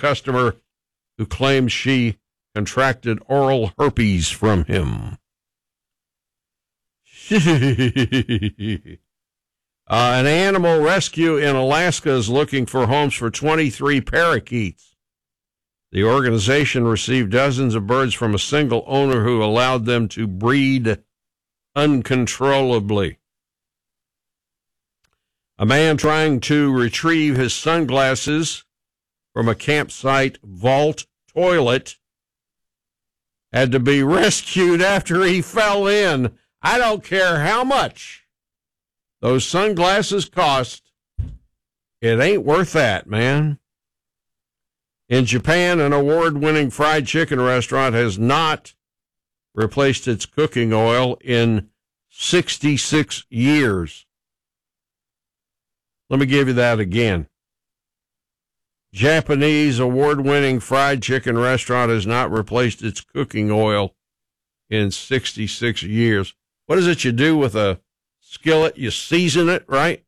customer who claimed she contracted oral herpes from him. An animal rescue in Alaska is looking for homes for 23 parakeets. The organization received dozens of birds from a single owner who allowed them to breed uncontrollably. A man trying to retrieve his sunglasses from a campsite vault toilet had to be rescued after he fell in. I don't care how much those sunglasses cost. It ain't worth that, man. In Japan, an award-winning fried chicken restaurant has not replaced its cooking oil in 66 years. Let me give you that again. Japanese award-winning fried chicken restaurant has not replaced its cooking oil in 66 years. What is it you do with a skillet? You season it, right?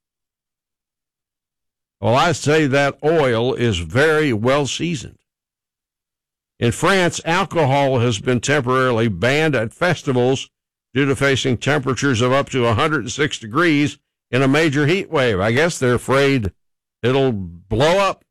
Well, I say that oil is very well seasoned. In France, alcohol has been temporarily banned at festivals due to facing temperatures of up to 106 degrees in a major heat wave. I guess they're afraid it'll blow up.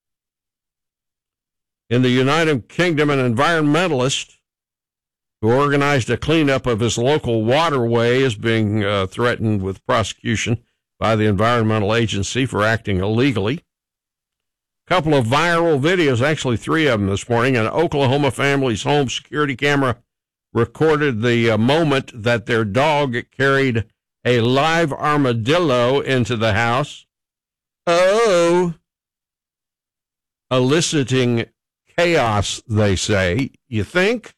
In the United Kingdom, an environmentalist who organized a cleanup of his local waterway is being threatened with prosecution by the Environmental Agency for acting illegally. A couple of viral videos, actually 3 of them this morning. An Oklahoma family's home security camera recorded the moment that their dog carried a live armadillo into the house. Oh, eliciting chaos, they say. You think?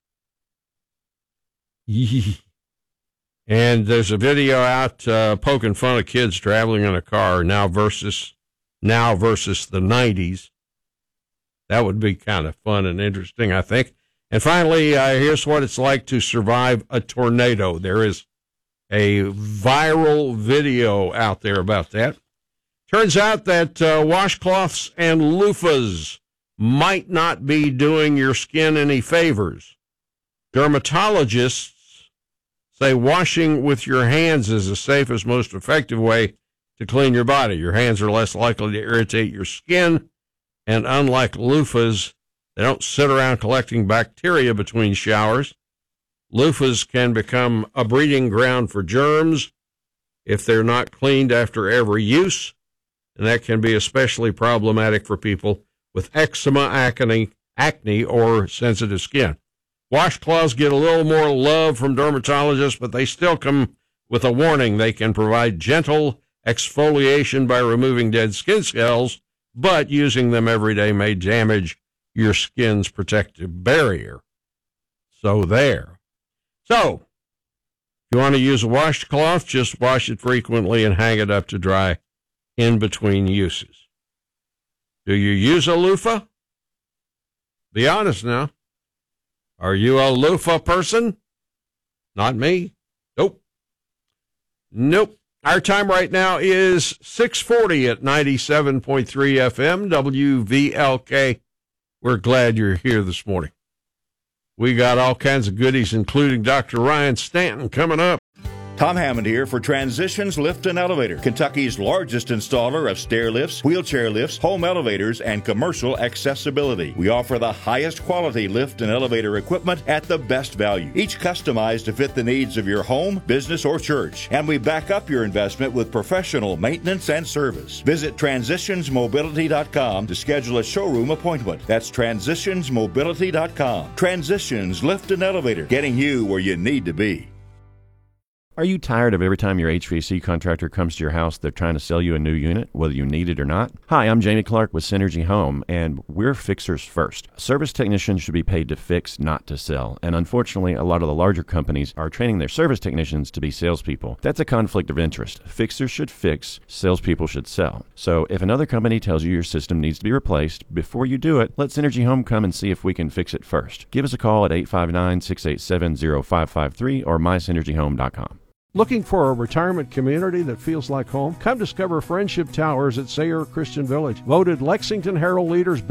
And there's a video out poking fun of kids traveling in a car now versus the 90s. That would be kind of fun and interesting, I think. And finally, here's what it's like to survive a tornado. There is a viral video out there about that. Turns out that washcloths and loofahs might not be doing your skin any favors. Dermatologists say washing with your hands is the safest, most effective way to clean your body. Your hands are less likely to irritate your skin, and unlike loofahs, they don't sit around collecting bacteria between showers. Loofahs can become a breeding ground for germs if they're not cleaned after every use, and that can be especially problematic for people with eczema, acne, or sensitive skin. Washcloths get a little more love from dermatologists, but they still come with a warning. They can provide gentle exfoliation by removing dead skin cells, but using them every day may damage your skin's protective barrier. So there. So, if you want to use a washcloth, just wash it frequently and hang it up to dry in between uses. Do you use a loofah? Be honest now. Are you a loofah person? Not me. Nope. Our time right now is 6:40 at 97.3 FM, WVLK. We're glad you're here this morning. We got all kinds of goodies, including Dr. Ryan Stanton coming up. Tom Hammond here for Transitions Lift and Elevator, Kentucky's largest installer of stair lifts, wheelchair lifts, home elevators, and commercial accessibility. We offer the highest quality lift and elevator equipment at the best value, each customized to fit the needs of your home, business, or church. And we back up your investment with professional maintenance and service. Visit transitionsmobility.com to schedule a showroom appointment. That's transitionsmobility.com. Transitions Lift and Elevator, getting you where you need to be. Are you tired of every time your HVAC contractor comes to your house, they're trying to sell you a new unit, whether you need it or not? Hi, I'm Jamie Clark with Synergy Home, and we're fixers first. Service technicians should be paid to fix, not to sell. And unfortunately, a lot of the larger companies are training their service technicians to be salespeople. That's a conflict of interest. Fixers should fix, salespeople should sell. So if another company tells you your system needs to be replaced, before you do it, let Synergy Home come and see if we can fix it first. Give us a call at 859-687-0553 or mysynergyhome.com. Looking for a retirement community that feels like home? Come discover Friendship Towers at Sayre Christian Village. Voted Lexington Herald Leader's best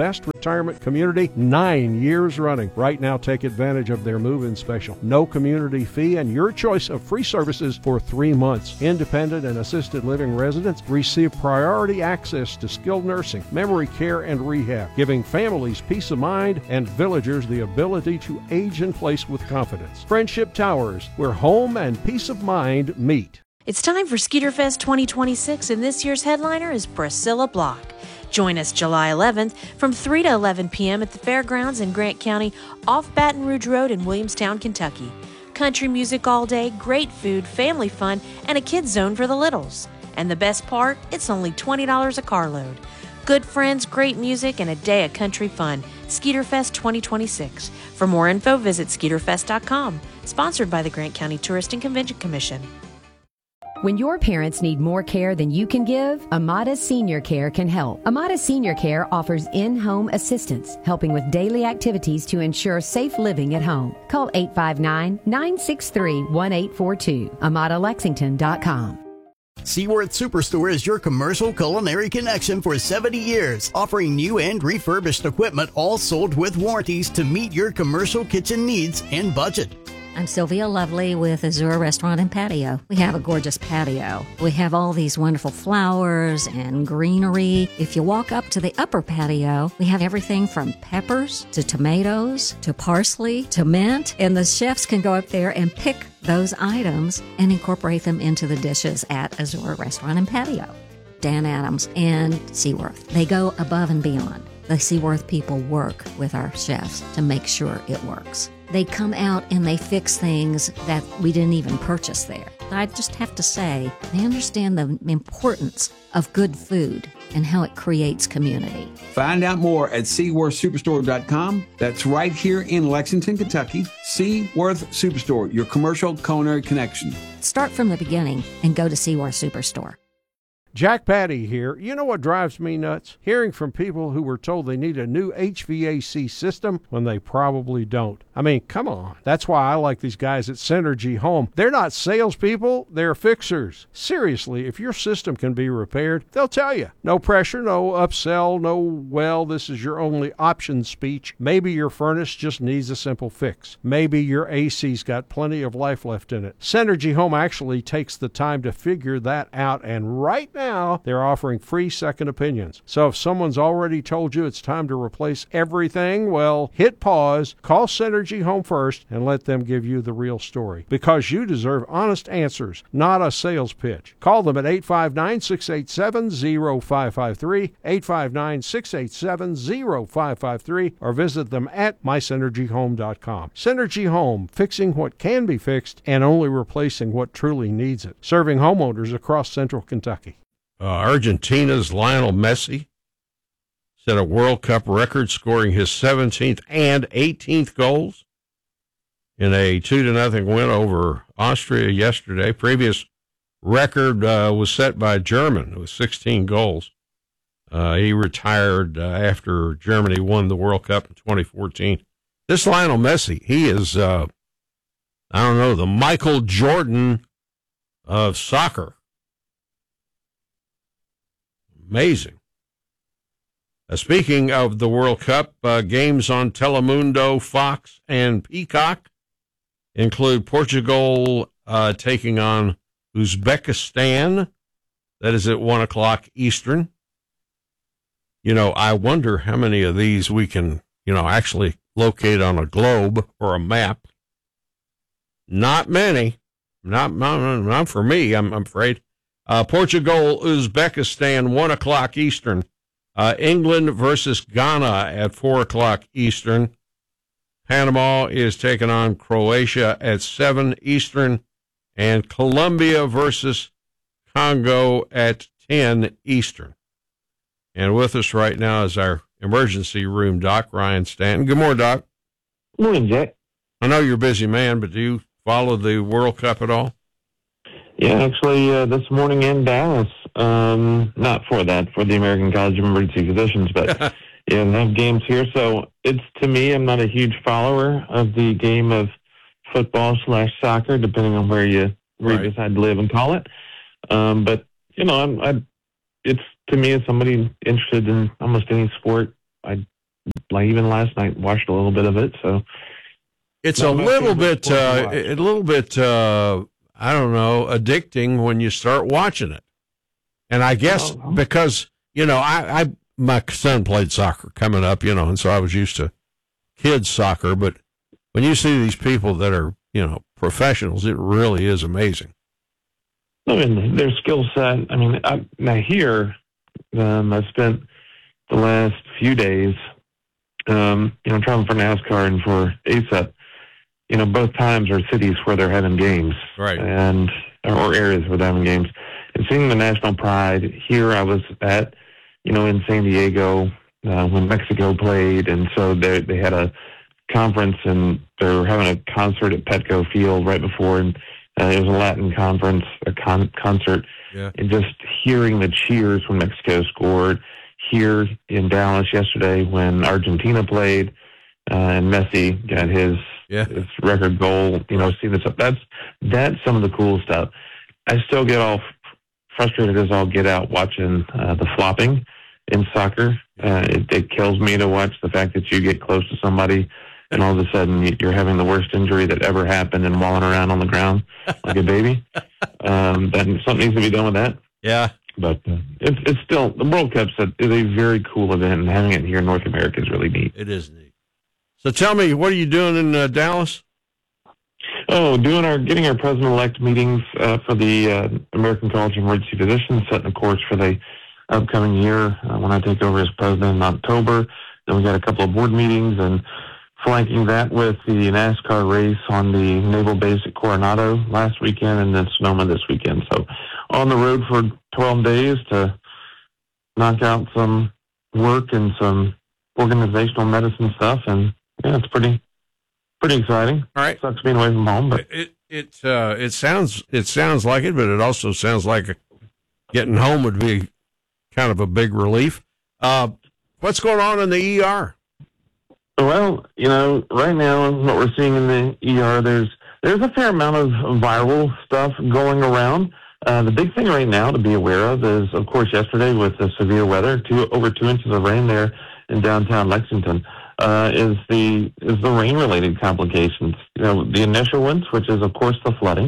Retirement Community 9 years running. Right now, take advantage of their move-in special. No community fee and your choice of free services for 3 months. Independent and assisted living residents receive priority access to skilled nursing, memory care, and rehab, giving families peace of mind and villagers the ability to age in place with confidence. Friendship Towers, where home and peace of mind meet. It's time for Skeeterfest 2026, and this year's headliner is Priscilla Block. Join us July 11th from 3 to 11 p.m. at the Fairgrounds in Grant County off Baton Rouge Road in Williamstown, Kentucky. Country music all day, great food, family fun, and a kids zone for the littles. And the best part, it's only $20 a carload. Good friends, great music, and a day of country fun. Skeeterfest 2026. For more info, visit skeeterfest.com. Sponsored by the Grant County Tourist and Convention Commission. When your parents need more care than you can give, Amada Senior Care can help. Amada Senior Care offers in-home assistance, helping with daily activities to ensure safe living at home. Call 859-963-1842. AmadaLexington.com. Seaworth Superstore is your commercial culinary connection for 70 years, offering new and refurbished equipment, all sold with warranties to meet your commercial kitchen needs and budget. I'm Sylvia Lovely with Azure Restaurant and Patio. We have a gorgeous patio. We have all these wonderful flowers and greenery. If you walk up to the upper patio, we have everything from peppers to tomatoes to parsley to mint, and the chefs can go up there and pick those items and incorporate them into the dishes at Azure Restaurant and Patio. Dan Adams and Seaworth, they go above and beyond. The Seaworth people work with our chefs to make sure it works. They come out and they fix things that we didn't even purchase there. I just have to say, they understand the importance of good food and how it creates community. Find out more at SeaworthSuperstore.com. That's right here in Lexington, Kentucky. Seaworth Superstore, your commercial culinary connection. Start from the beginning and go to Seaworth Superstore. Jack Patty here. You know what drives me nuts? Hearing from people who were told they need a new HVAC system when they probably don't. I mean, come on. That's why I like these guys at Synergy Home. They're not salespeople, they're fixers. Seriously, if your system can be repaired, they'll tell you. No pressure, no upsell, no, well, this is your only option speech. Maybe your furnace just needs a simple fix. Maybe your AC's got plenty of life left in it. Synergy Home actually takes the time to figure that out, and right now, they're offering free second opinions. So if someone's already told you it's time to replace everything, well, hit pause, call Synergy Home first, and let them give you the real story. Because you deserve honest answers, not a sales pitch. Call them at 859-687-0553, 859-687-0553, or visit them at mysynergyhome.com. Synergy Home, fixing what can be fixed and only replacing what truly needs it. Serving homeowners across central Kentucky. Argentina's Lionel Messi set a World Cup record, scoring his 17th and 18th goals in a 2-0 win over Austria yesterday. Previous record was set by a German with 16 goals. He retired after Germany won the World Cup in 2014. This Lionel Messi, he is, the Michael Jordan of soccer. Amazing. Speaking of the World Cup, games on Telemundo, Fox, and Peacock include Portugal taking on Uzbekistan. That is at 1 o'clock Eastern. You know, I wonder how many of these we can, actually locate on a globe or a map. Not many. Not for me, I'm afraid. Portugal, Uzbekistan, 1 o'clock Eastern. England versus Ghana at 4 o'clock Eastern. Panama is taking on Croatia at 7 Eastern. And Colombia versus Congo at 10 Eastern. And with us right now is our emergency room doc, Ryan Stanton. Good morning, Doc. Good morning, Jack. I know you're a busy man, but do you follow the World Cup at all? Yeah, actually, this morning in Dallas, not for the American College of Emergency Physicians, but yeah, they have games here. So to me, I'm not a huge follower of the game of football/soccer, depending on where you decide to live and call it. But to me, as somebody interested in almost any sport, I like even last night, watched a little bit of it. So it's a little bit, I don't know, addicting when you start watching it. And I guess because, my son played soccer coming up, and so I was used to kids soccer. But when you see these people that are, professionals, it really is amazing. I mean, their skill set. I mean, I spent the last few days, traveling for NASCAR and for ASEP. Both times are cities where they're having games, right? Or areas where they're having games. And seeing the national pride here, I was at, in San Diego when Mexico played, and so they had a conference, and they were having a concert at Petco Field right before, and it was a Latin conference, concert, and just hearing the cheers when Mexico scored. Here in Dallas yesterday when Argentina played, and Messi got his record goal. See this up. That's some of the cool stuff. I still get all frustrated as I'll get out watching the flopping in soccer. It kills me to watch the fact that you get close to somebody and all of a sudden you're having the worst injury that ever happened and walling around on the ground like a baby. Then something needs to be done with that. Yeah. But it's still, the World Cup is a very cool event, and having it here in North America is really neat. It is neat. So tell me, what are you doing in Dallas? Oh, getting our president-elect meetings for the American College of Emergency Physicians, setting the course for the upcoming year when I take over as president in October. Then we got a couple of board meetings, and flanking that with the NASCAR race on the Naval Base at Coronado last weekend, and then Sonoma this weekend. So on the road for 12 days to knock out some work and some organizational medicine stuff, and it's pretty exciting. All right, sucks being away from home, but it sounds like it, but it also sounds like getting home would be kind of a big relief. What's going on in the ER? Well, right now what we're seeing in the ER, there's a fair amount of viral stuff going around. The big thing right now to be aware of is, of course, yesterday with the severe weather, over 2 inches of rain there in downtown Lexington, is the rain-related complications. The initial ones, which is, of course, the flooding,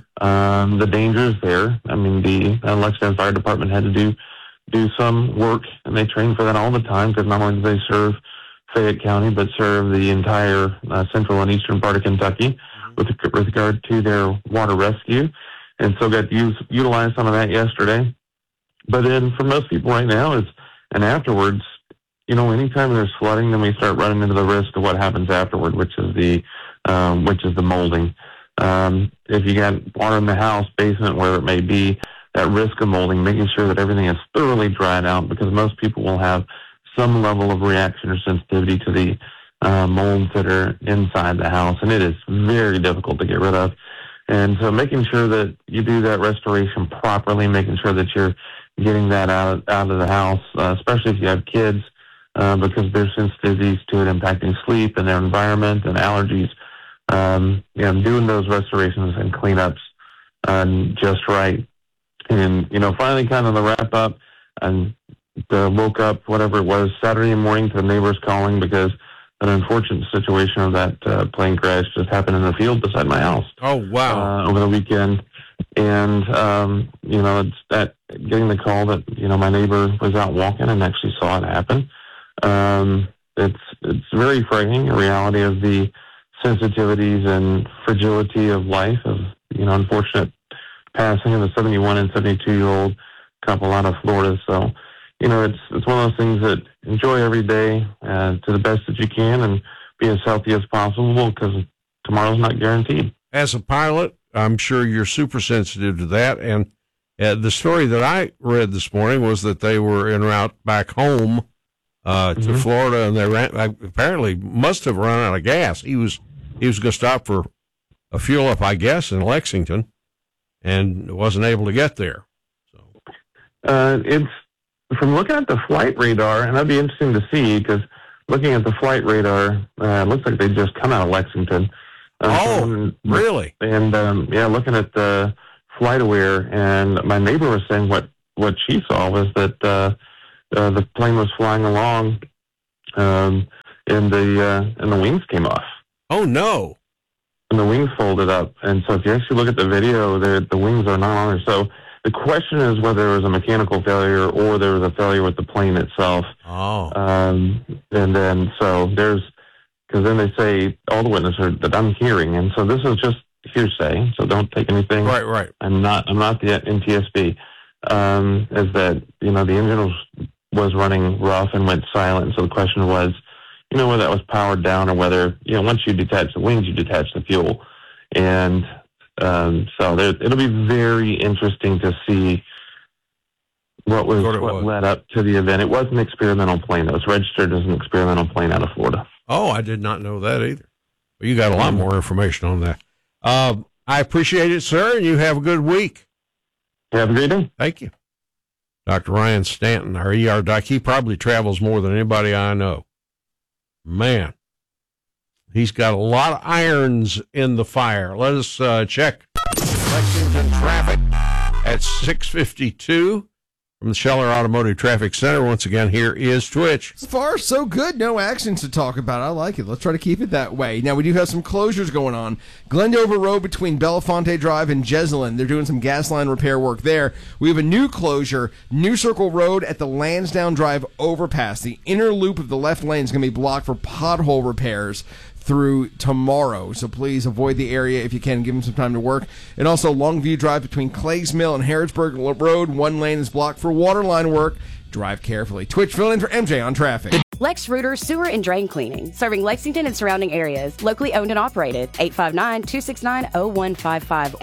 the dangers there. I mean, the Lexington Fire Department had to do some work, and they train for that all the time because not only do they serve Fayette County, but serve the entire central and eastern part of Kentucky with regard to their water rescue. And so got to utilize some of that yesterday. But then for most people right now and afterwards, anytime there's flooding, then we start running into the risk of what happens afterward, which is the molding. If you got water in the house, basement, wherever it may be, that risk of molding, making sure that everything is thoroughly dried out, because most people will have some level of reaction or sensitivity to the molds that are inside the house, and it is very difficult to get rid of. And so making sure that you do that restoration properly, making sure that you're getting that out of the house, especially if you have kids, because there's sensitivities to it impacting sleep and their environment and allergies. Doing those restorations and cleanups just right. And, finally kind of the wrap up, and woke up, whatever it was, Saturday morning to the neighbors calling because an unfortunate situation of that plane crash just happened in the field beside my house. Oh, wow. Over the weekend. And, it's that getting the call that, my neighbor was out walking and actually saw it happen. It's very frightening, the reality of the sensitivities and fragility of life of, unfortunate passing of a 71 and 72-year-old couple out of Florida. So, it's one of those things that enjoy every day to the best that you can and be as healthy as possible, because tomorrow's not guaranteed. As a pilot, I'm sure you're super sensitive to that. And the story that I read this morning was that they were en route back home to Florida, and they apparently must have run out of gas. He was going to stop for a fuel up, I guess, in Lexington, and wasn't able to get there. So it's from looking at the flight radar, and that'd be interesting to see, because looking at the flight radar, it looks like they just come out of Lexington. Really? And looking at the FlightAware, and my neighbor was saying what she saw was that the plane was flying along and the wings came off. Oh no! And the wings folded up. And so if you actually look at the video, the wings are not on there. So the question is whether there was a mechanical failure or there was a failure with the plane itself. Oh. And then because then they say all the witnesses that I'm hearing, and so this is just hearsay. So don't take anything. Right. I'm not the NTSB. Is that the engine was running rough and went silent. So the question was, whether that was powered down or whether, once you detach the wings, you detach the fuel. And so it'll be very interesting to see what led up to the event. It was an experimental plane. It was registered as an experimental plane out of Florida. Oh, I did not know that either. Well, you got a lot more information on that. I appreciate it, sir, and you have a good week. Have a great day. Thank you. Dr. Ryan Stanton, our ER doc, he probably travels more than anybody I know. Man, he's got a lot of irons in the fire. Let us check Lexington traffic at 6:52 from the Scheller Automotive Traffic Center. Once again, here is Twitch. So far, so good. No accidents to talk about. I like it. Let's try to keep it that way. Now, we do have some closures going on. Glendover Road between Belafonte Drive and Jesselyn. They're doing some gas line repair work there. We have a new closure, New Circle Road at the Lansdowne Drive overpass. The inner loop of the left lane is going to be blocked for pothole repairs through tomorrow. So please avoid the area if you can. Give them some time to work. And also Longview Drive between Clays Mill and Harrodsburg Road. One lane is blocked for waterline work. Drive carefully. Twitch filling in for MJ on traffic. Lex Reuter Sewer and Drain Cleaning, serving Lexington and surrounding areas. Locally owned and operated. 859-269-0155.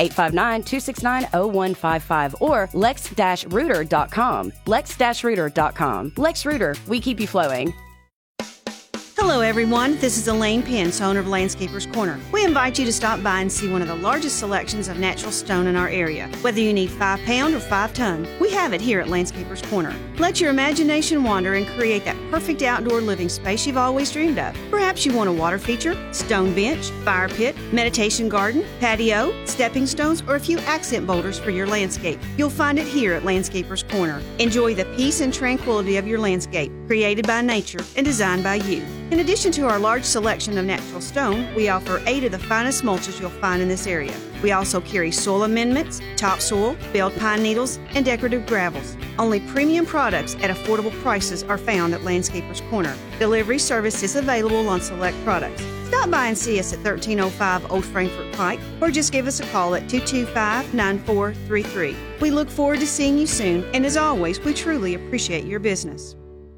859-269-0155 or lex-reuter.com. lex-reuter.com. Lex Reuter, we keep you flowing. Hello everyone, this is Elaine Pence, owner of Landscapers Corner. We invite you to stop by and see one of the largest selections of natural stone in our area. Whether you need 5 pound or 5 ton, we have it here at Landscapers Corner. Let your imagination wander and create that perfect outdoor living space you've always dreamed of. Perhaps you want a water feature, stone bench, fire pit, meditation garden, patio, stepping stones, or a few accent boulders for your landscape. You'll find it here at Landscapers Corner. Enjoy the peace and tranquility of your landscape, created by nature and designed by you. In addition to our large selection of natural stone, we offer 8 of the finest mulches you'll find in this area. We also carry soil amendments, topsoil, belled pine needles, and decorative gravels. Only premium products at affordable prices are found at Landscapers Corner. Delivery service is available on select products. Stop by and see us at 1305 Old Frankfort Pike, or just give us a call at 225-9433. We look forward to seeing you soon, and as always, we truly appreciate your business.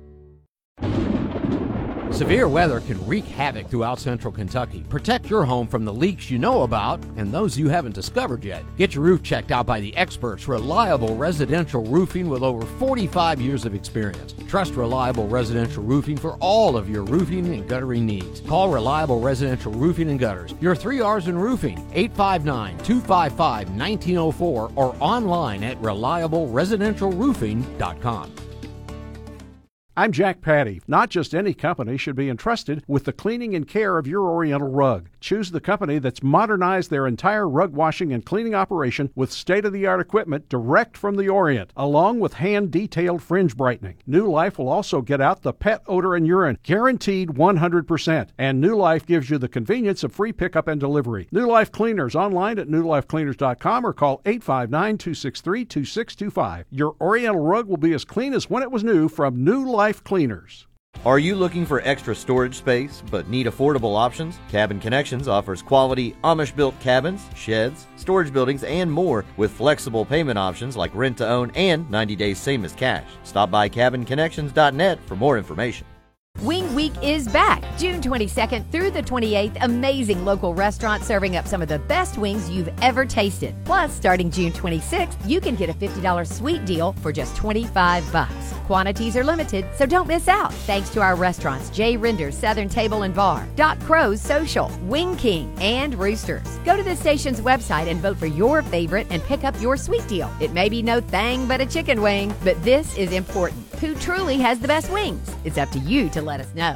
Severe weather can wreak havoc throughout central Kentucky. Protect your home from the leaks you know about and those you haven't discovered yet. Get your roof checked out by the experts, Reliable Residential Roofing, with over 45 years of experience. Trust Reliable Residential Roofing for all of your roofing and guttering needs. Call Reliable Residential Roofing and Gutters. Your 3 R's in roofing, 859-255-1904 or online at reliableresidentialroofing.com. I'm Jack Patty. Not just any company should be entrusted with the cleaning and care of your Oriental rug. Choose the company that's modernized their entire rug washing and cleaning operation with state-of-the-art equipment direct from the Orient, along with hand-detailed fringe brightening. New Life will also get out the pet odor and urine, guaranteed 100%. And New Life gives you the convenience of free pickup and delivery. New Life Cleaners online at newlifecleaners.com or call 859-263-2625. Your Oriental rug will be as clean as when it was new from New Life Cleaners. Are you looking for extra storage space but need affordable options? Cabin Connections offers quality Amish-built cabins, sheds, storage buildings, and more with flexible payment options like rent-to-own and 90 days same as cash. Stop by cabinconnections.net for more information. Wing Week is back, June 22nd through the 28th. Amazing local restaurants serving up some of the best wings you've ever tasted. Plus, starting June 26th, you can get a $50 sweet deal for just $25. Quantities are limited, so don't miss out. Thanks to our restaurants, J. Render's Southern Table and Bar, Doc Crow's Social, Wing King, and Roosters. Go to the station's website and vote for your favorite and pick up your sweet deal. It may be no thing but a chicken wing, but this is important. Who truly has the best wings? It's up to you to let us know.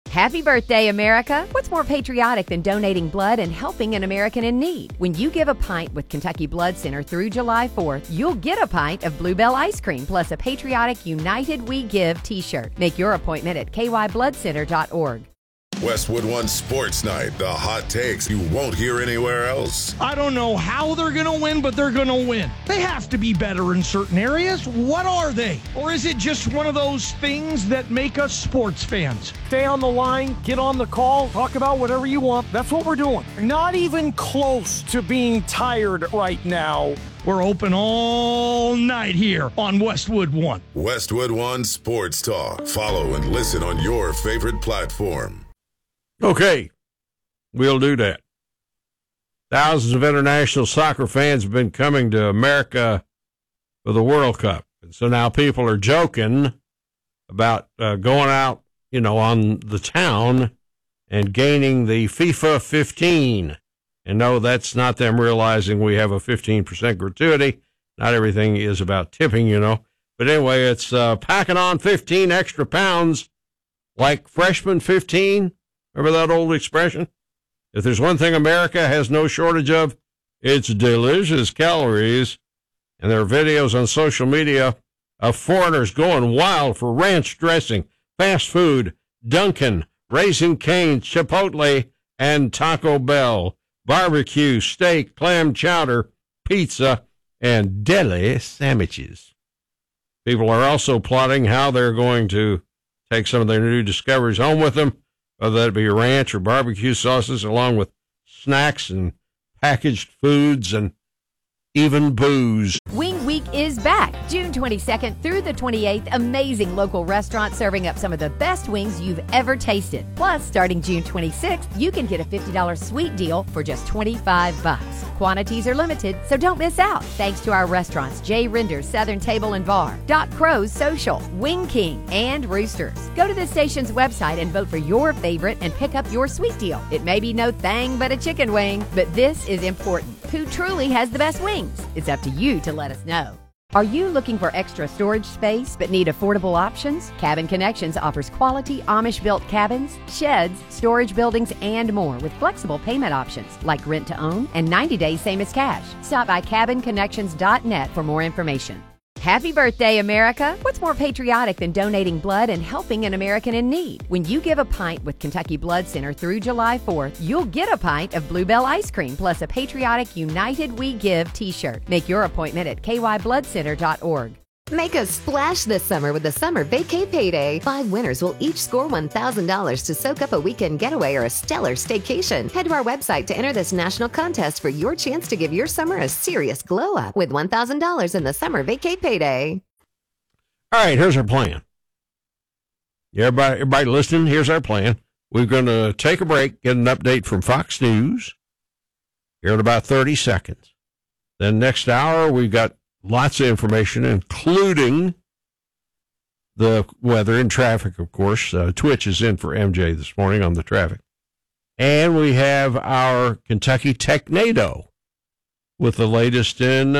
Happy birthday, America! What's more patriotic than donating blood and helping an American in need? When you give a pint with Kentucky Blood Center through July 4th, you'll get a pint of Bluebell ice cream plus a patriotic United We Give t-shirt. Make your appointment at kybloodcenter.org. Westwood One Sports Night, the hot takes you won't hear anywhere else. I don't know how they're going to win, but they're going to win. They have to be better in certain areas. What are they? Or is it just one of those things that make us sports fans? Stay on the line, get on the call, talk about whatever you want. That's what we're doing. Not even close to being tired right now. We're open all night here on Westwood One. Westwood One Sports Talk. Follow and listen on your favorite platform. Okay, we'll do that. Thousands of international soccer fans have been coming to America for the World Cup. And so now people are joking about going out, on the town and gaining the FIFA 15. And no, that's not them realizing we have a 15% gratuity. Not everything is about tipping, But anyway, it's packing on 15 extra pounds like freshman 15. Remember that old expression? If there's one thing America has no shortage of, it's delicious calories. And there are videos on social media of foreigners going wild for ranch dressing, fast food, Dunkin', Raising Cane's, Chipotle, and Taco Bell, barbecue, steak, clam chowder, pizza, and deli sandwiches. People are also plotting how they're going to take some of their new discoveries home with them, whether that be ranch or barbecue sauces, along with snacks and packaged foods and even booze. Wing Week is back. June 22nd through the 28th, amazing local restaurants serving up some of the best wings you've ever tasted. Plus, starting June 26th, you can get a $50 sweet deal for just $25. Quantities are limited, so don't miss out. Thanks to our restaurants, J. Rinder's Southern Table and Bar, Doc Crow's Social, Wing King, and Roosters. Go to the station's website and vote for your favorite and pick up your sweet deal. It may be no thing but a chicken wing, but this is important. Who truly has the best wings? It's up to you to let us know. Are you looking for extra storage space but need affordable options? Cabin Connections offers quality Amish-built cabins, sheds, storage buildings, and more with flexible payment options like rent-to-own and 90 days same as cash. Stop by cabinconnections.net for more information. Happy birthday, America! What's more patriotic than donating blood and helping an American in need? When you give a pint with Kentucky Blood Center through July 4th, you'll get a pint of Bluebell ice cream plus a patriotic United We Give t-shirt. Make your appointment at kybloodcenter.org. Make a splash this summer with the Summer Vacay Payday. 5 winners will each score $1,000 to soak up a weekend getaway or a stellar staycation. Head to our website to enter this national contest for your chance to give your summer a serious glow-up with $1,000 in the Summer Vacay Payday. All right, here's our plan. Everybody listening, here's our plan. We're going to take a break, get an update from Fox News here in about 30 seconds. Then next hour, we've got lots of information, including the weather and traffic, of course. Twitch is in for MJ this morning on the traffic. And we have our Kentucky Technado with the latest in,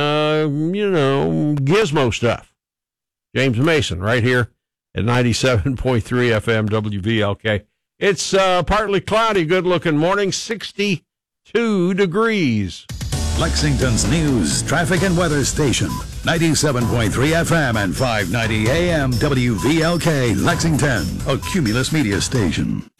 gizmo stuff. James Mason right here at 97.3 FM WVLK. It's partly cloudy, good-looking morning, 62 degrees. Lexington's news, traffic, and weather station. 97.3 FM and 590 AM WVLK, Lexington, a Cumulus media station.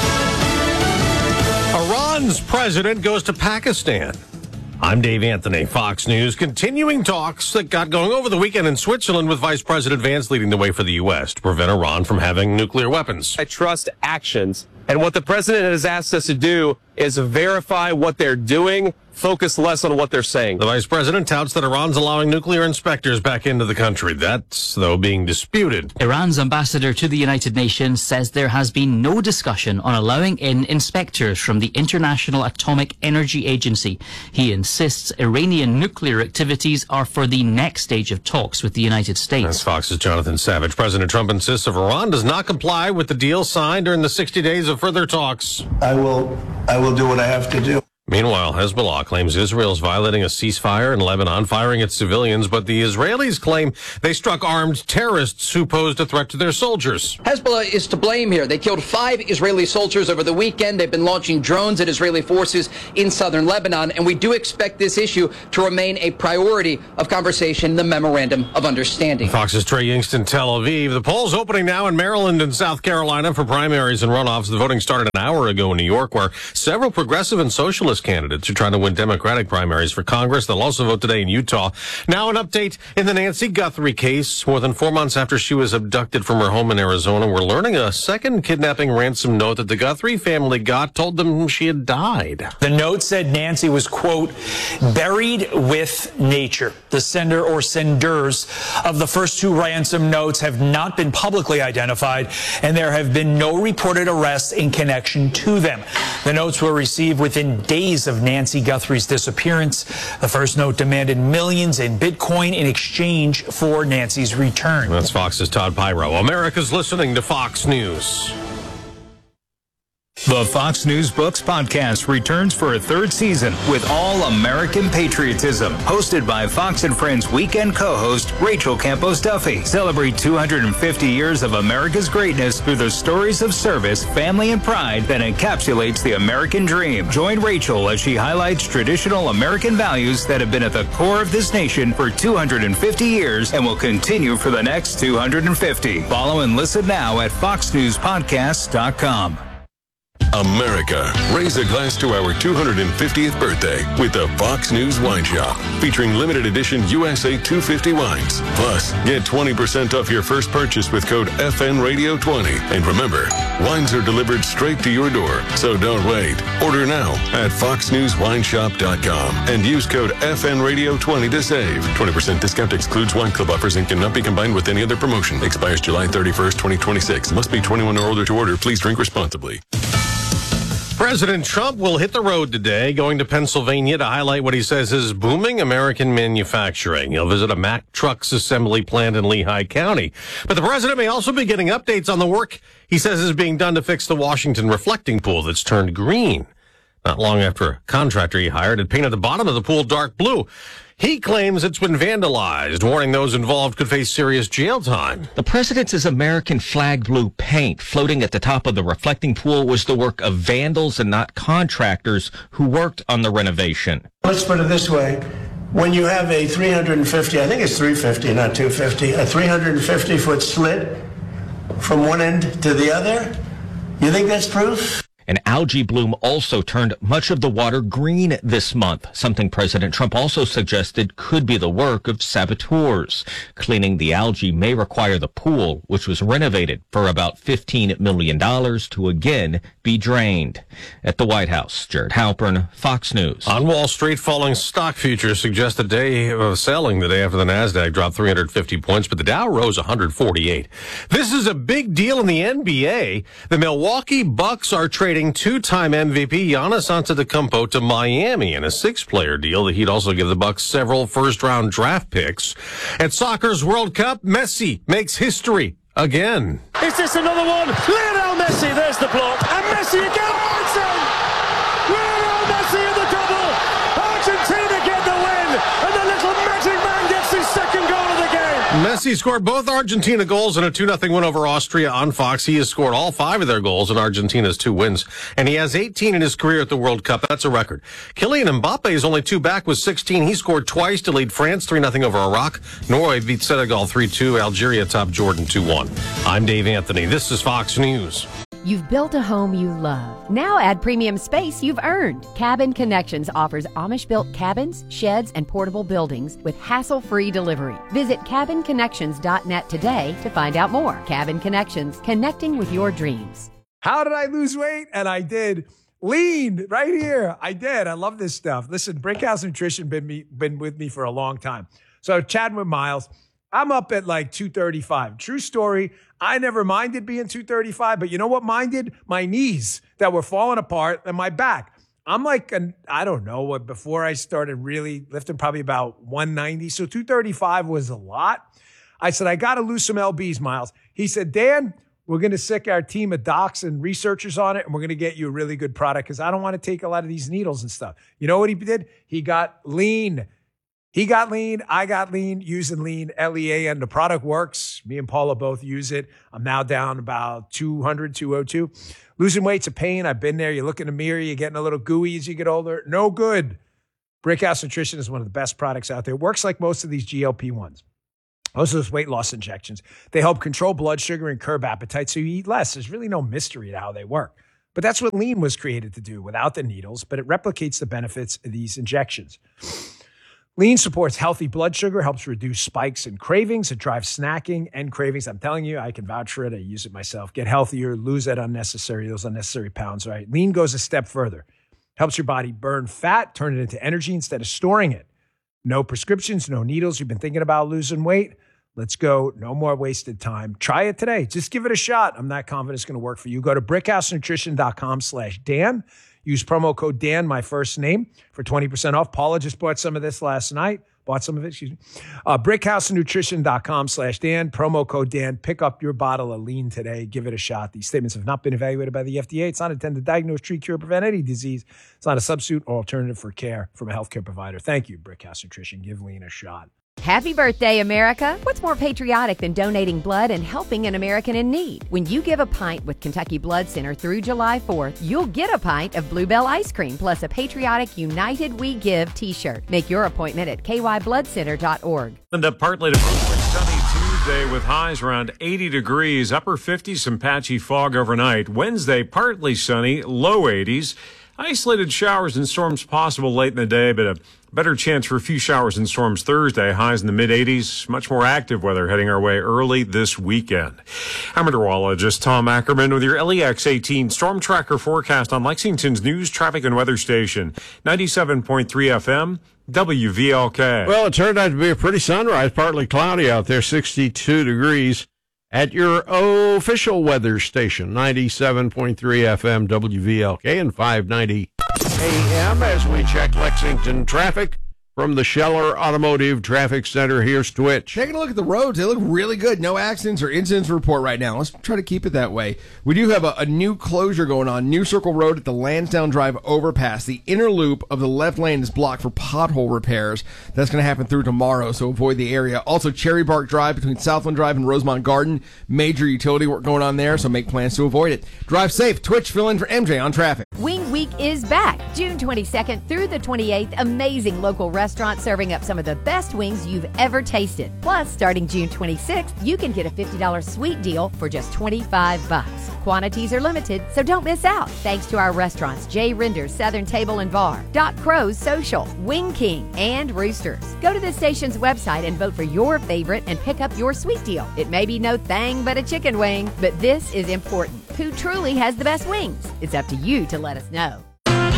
Iran's president goes to Pakistan. I'm Dave Anthony, Fox News, continuing talks that got going over the weekend in Switzerland with Vice President Vance leading the way for the U.S. to prevent Iran from having nuclear weapons. I trust actions. And what the president has asked us to do is verify what they're doing, focus less on what they're saying. The vice president touts that Iran's allowing nuclear inspectors back into the country. That's, though, being disputed. Iran's ambassador to the United Nations says there has been no discussion on allowing in inspectors from the International Atomic Energy Agency. He insists Iranian nuclear activities are for the next stage of talks with the United States. That's Fox's Jonathan Savage. President Trump insists if Iran does not comply with the deal signed during the 60 days of further talks, I will do what I have to do. Meanwhile, Hezbollah claims Israel's violating a ceasefire in Lebanon, firing at civilians, but the Israelis claim they struck armed terrorists who posed a threat to their soldiers. Hezbollah is to blame here. They killed 5 Israeli soldiers over the weekend. They've been launching drones at Israeli forces in southern Lebanon, and we do expect this issue to remain a priority of conversation in the Memorandum of Understanding. Fox's Trey Yingst in Tel Aviv. The polls opening now in Maryland and South Carolina for primaries and runoffs. The voting started an hour ago in New York, where several progressive and socialist candidates are trying to win Democratic primaries for Congress. They'll also vote today in Utah. Now an update in the Nancy Guthrie case. More than 4 months after she was abducted from her home in Arizona, we're learning a second kidnapping ransom note that the Guthrie family got told them she had died. The note said Nancy was, quote, buried with nature. The sender or senders of the first 2 ransom notes have not been publicly identified, and there have been no reported arrests in connection to them. The notes were received within days of Nancy Guthrie's disappearance. The first note demanded millions in Bitcoin in exchange for Nancy's return. That's Fox's Todd Pyro. America's listening to Fox News. The Fox News Books podcast returns for a 3rd season with all American patriotism. Hosted by Fox and Friends weekend co-host Rachel Campos Duffy. Celebrate 250 years of America's greatness through the stories of service, family, and pride that encapsulates the American dream. Join Rachel as she highlights traditional American values that have been at the core of this nation for 250 years and will continue for the next 250. Follow and listen now at foxnewspodcasts.com. America, raise a glass to our 250th birthday with the Fox News Wine Shop, featuring limited edition USA 250 wines. Plus, get 20% off your first purchase with code FNRadio20. And remember, wines are delivered straight to your door, so don't wait. Order now at foxnewswineshop.com and use code FNRadio20 to save. 20% discount excludes wine club offers and cannot be combined with any other promotion. Expires July 31st, 2026. Must be 21 or older to order. Please drink responsibly. President Trump will hit the road today, going to Pennsylvania to highlight what he says is booming American manufacturing. He'll visit a Mack Trucks assembly plant in Lehigh County. But the president may also be getting updates on the work he says is being done to fix the Washington reflecting pool that's turned green. Not long after a contractor he hired had painted the bottom of the pool dark blue. He claims it's been vandalized, warning those involved could face serious jail time. The president's American flag blue paint floating at the top of the reflecting pool was the work of vandals and not contractors who worked on the renovation. Let's put it this way. When you have a 350, I think it's 350, not 250, a 350-foot slit from one end to the other, you think that's proof? An algae bloom also turned much of the water green this month, something President Trump also suggested could be the work of saboteurs. Cleaning the algae may require the pool, which was renovated for about $15 million, to again be drained. At the White House, Jared Halpern, Fox News. On Wall Street, falling stock futures suggest a day of selling the day after the NASDAQ dropped 350 points, but the Dow rose 148. This is a big deal in the NBA. The Milwaukee Bucks are trading two-time MVP Giannis Antetokounmpo to Miami in a 6-player deal. The Heat also give the Bucks several first-round draft picks. At soccer's World Cup, Messi makes history again. Is this another one? Lionel Messi, there's the block, and Messi again. Lionel Messi in the double. Argentina get the win, and the little magic man gets his second goal of the game. Messi scored both Argentina goals in a 2-0 win over Austria on Fox. He has scored all 5 of their goals in Argentina's 2 wins, and he has 18 in his career at the World Cup. That's a record. Kylian Mbappe is only 2 back with 16. He scored twice to lead France 3-0 over Iraq. Norway beat Senegal 3-2. Algeria topped Jordan 2-1. I'm Dave Anthony. This is Fox News. You've built a home you love. Now add premium space you've earned. Cabin Connections offers Amish-built cabins, sheds, and portable buildings with hassle-free delivery. Visit cabinconnections.net today to find out more. Cabin Connections, connecting with your dreams. How did I lose weight? And I did. Lean right here. I did. I love this stuff. Listen, Brinkhouse Nutrition been with me for a long time. So chatting with Miles, I'm up at like 235. True story. I never minded being 235, but you know what minded? My knees that were falling apart and my back. I'm like, I don't know what, before I started really lifting, probably about 190. So 235 was a lot. I said, I got to lose some LBs, Miles. He said, Dan, We're going to sick our team of docs and researchers on it, and we're going to get you a really good product because I don't want to take a lot of these needles and stuff. You know what he did? He got lean. He got lean. I got lean using lean, L-E-A-N. The product works. Me and Paula both use it. I'm now down about 200, 202. Losing weight's a pain. I've been there. You look in the mirror. You're getting a little gooey as you get older. No good. Brickhouse Nutrition is one of the best products out there. It works like most of these GLP-1s. Most of those weight loss injections. They help control blood sugar and curb appetite so you eat less. There's really no mystery to how they work. But that's what lean was created to do without the needles, but it replicates the benefits of these injections. Lean supports healthy blood sugar, helps reduce spikes and cravings. It drives snacking and cravings. I'm telling you, I can vouch for it. I use it myself. Get healthier, lose those unnecessary pounds, right? Lean goes a step further. Helps your body burn fat, turn it into energy instead of storing it. No prescriptions, no needles. You've been thinking about losing weight? Let's go. No more wasted time. Try it today. Just give it a shot. I'm not confident it's going to work for you. Go to brickhousenutrition.com/Dan. Use promo code Dan, my first name, for 20% off. Paula just bought some of this last night. brickhousenutrition.com/Dan. Promo code Dan. Pick up your bottle of lean today. Give it a shot. These statements have not been evaluated by the FDA. It's not intended to diagnose, treat, cure, prevent any disease. It's not a substitute or alternative for care from a healthcare provider. Thank you, Brickhouse Nutrition. Give lean a shot. Happy birthday, America! What's more patriotic than donating blood and helping an American in need? When you give a pint with Kentucky Blood Center through July 4th, you'll get a pint of Bluebell ice cream plus a patriotic United We Give t-shirt. Make your appointment at kybloodcenter.org. And up partly to sunny Tuesday with highs around 80 degrees, upper 50s, some patchy fog overnight. Wednesday, partly sunny, low 80s. Isolated showers and storms possible late in the day, but a better chance for a few showers and storms Thursday. Highs in the mid-80s. Much more active weather heading our way early this weekend. I'm meteorologist Tom Ackerman with your LEX 18 Storm Tracker forecast on Lexington's news, traffic, and weather station, 97.3 FM, WVLK. Well, it turned out to be a pretty sunrise, partly cloudy out there, 62 degrees. At your official weather station, 97.3 FM WVLK and 590 AM as we check Lexington traffic from the Scheller Automotive Traffic Center. Here's Twitch. Taking a look at the roads, they look really good. No accidents or incidents to report right now. Let's try to keep it that way. We do have a new closure going on. New Circle Road at the Lansdowne Drive overpass. The inner loop of the left lane is blocked for pothole repairs. That's going to happen through tomorrow, so avoid the area. Also, Cherry Bark Drive between Southland Drive and Rosemont Garden. Major utility work going on there, so make plans to avoid it. Drive safe. Twitch, fill in for MJ on traffic. Wing Week is back. June 22nd through the 28th. Amazing local restaurant serving up some of the best wings you've ever tasted. Plus, starting June 26th, you can get a $50 sweet deal for just $25. Quantities are limited, so don't miss out. Thanks to our restaurants, Jay Rinder's Southern Table and Bar, Doc Crow's Social, Wing King, and Roosters. Go to the station's website and vote for your favorite and pick up your sweet deal. It may be no thing but a chicken wing, but this is important. Who truly has the best wings? It's up to you to let us know.